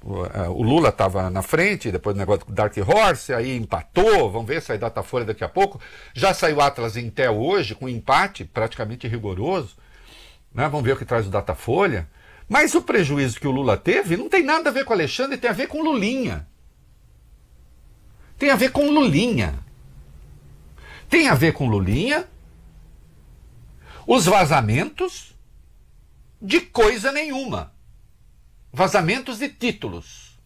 O Lula estava na frente, depois do negócio do Dark Horse, aí empatou, vamos ver, sai Datafolha daqui a pouco. Já saiu Atlas Intel hoje, com empate praticamente rigoroso. Né? Vamos ver o que traz o Datafolha. Mas o prejuízo que o Lula teve não tem nada a ver com o Alexandre, tem a ver com Lulinha. Tem a ver com Lulinha. Tem a ver com Lulinha, os vazamentos de coisa nenhuma. Vazamentos de títulos.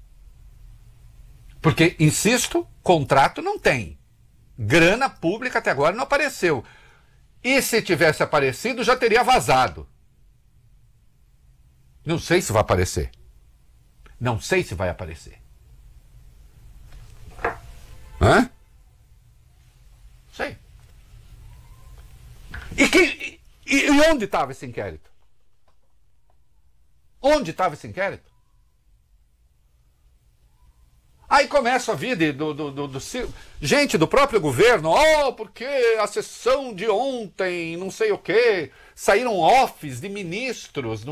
Porque, insisto, contrato não tem. Grana pública até agora não apareceu. E se tivesse aparecido, já teria vazado. Não sei se vai aparecer. Não sei se vai aparecer. Hã? Sei. E onde estava esse inquérito? Onde estava esse inquérito? Aí começa a vir gente do próprio governo, porque a sessão de ontem, não sei o quê, saíram offs de ministros.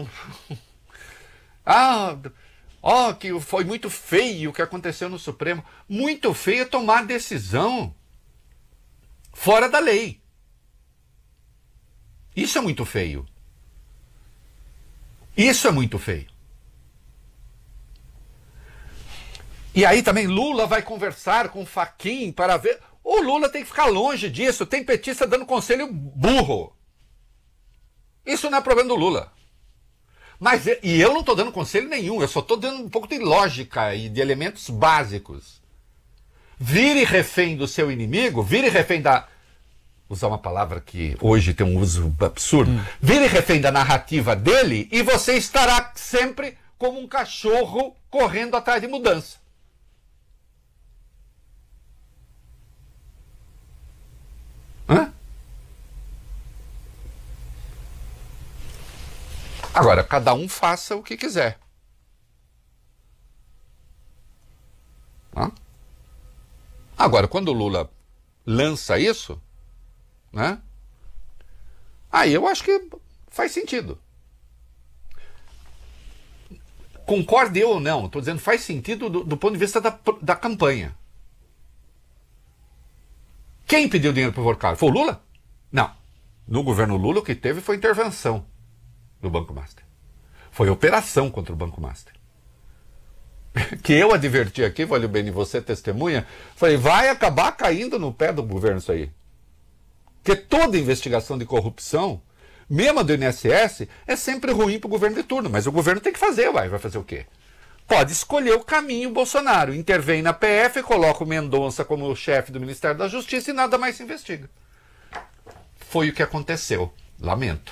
Que foi muito feio o que aconteceu no Supremo. Muito feio tomar decisão fora da lei. Isso é muito feio. Isso é muito feio. E aí também Lula vai conversar com Fachin para ver... O Lula tem que ficar longe disso. Tem petista dando conselho burro. Isso não é problema do Lula. E eu não estou dando conselho nenhum. Eu só estou dando um pouco de lógica e de elementos básicos. Vire refém do seu inimigo. Vire refém da... Usar uma palavra que hoje tem um uso absurdo. Vire refém da narrativa dele e você estará sempre como um cachorro correndo atrás de mudança. Hã? Agora, cada um faça o que quiser. Hã? Agora, quando o Lula lança isso, né? Aí eu acho que faz sentido. Concorde eu ou não, estou dizendo faz sentido do ponto de vista da campanha. Quem pediu dinheiro para o Vorcaro? Foi o Lula? Não. No governo Lula o que teve foi intervenção do Banco Master. Foi operação contra o Banco Master. Que eu adverti aqui, Valeu Bene, você testemunha, falei, vai acabar caindo no pé do governo isso aí. Porque toda investigação de corrupção, mesmo a do INSS, é sempre ruim para o governo de turno. Mas o governo tem que fazer, vai fazer o quê? Pode escolher o caminho Bolsonaro. Intervém na PF, coloca o Mendonça como chefe do Ministério da Justiça e nada mais se investiga. Foi o que aconteceu. Lamento.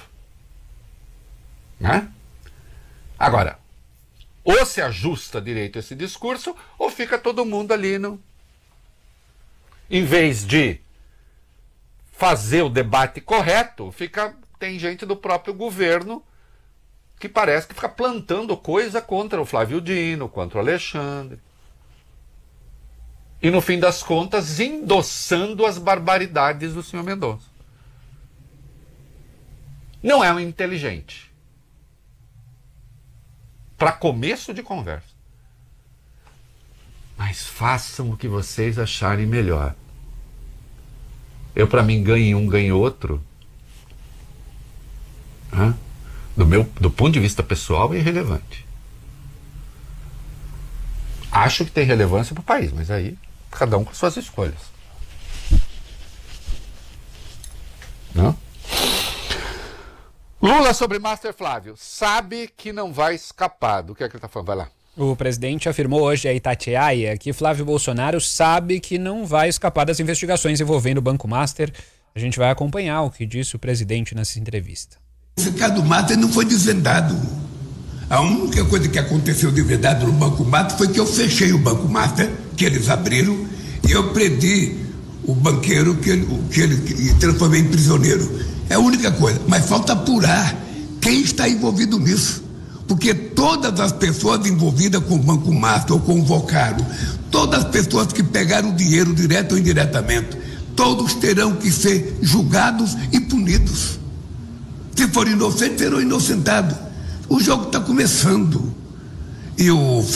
Né? Agora, ou se ajusta direito esse discurso, ou fica todo mundo ali no... Em vez de fazer o debate correto, tem gente do próprio governo que parece que fica plantando coisa contra o Flávio Dino, contra o Alexandre. E no fim das contas, endossando as barbaridades do senhor Mendonça. Não é um inteligente. Para começo de conversa. Mas façam o que vocês acharem melhor. Eu, para mim, ganhe um, ganhe outro. Do ponto de vista pessoal, é irrelevante. Acho que tem relevância para o país, mas aí, cada um com suas escolhas. Não? Lula sobre Master Flávio. Sabe que não vai escapar. Do que é que ele está falando? Vai lá. O presidente afirmou hoje a Itatiaia que Flávio Bolsonaro sabe que não vai escapar das investigações envolvendo o Banco Master. A gente vai acompanhar o que disse o presidente nessa entrevista. Esse caso do Master não foi desvendado. A única coisa que aconteceu de verdade no Banco Master foi que eu fechei o Banco Master, que eles abriram, e eu prendi o banqueiro que ele transformei em prisioneiro. É a única coisa. Mas falta apurar quem está envolvido nisso. Porque todas as pessoas envolvidas com o Banco Master ou com o Vocaro, todas as pessoas que pegaram dinheiro direto ou indiretamente, todos terão que ser julgados e punidos. Se forem inocentes, serão inocentados. O jogo está começando. E o